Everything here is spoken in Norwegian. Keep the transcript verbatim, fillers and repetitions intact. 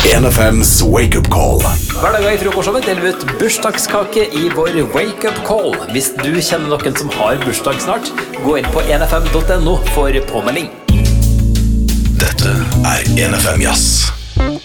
en F M's Wake Up Call. Hver dag i frokostshowet deler vi ut bursdagskake i vår Wake Up Call. Hvis du kjenner noen som har bursdag snart, gå inn på en f m punktum no for påmelding. Dette er en F M Jazz.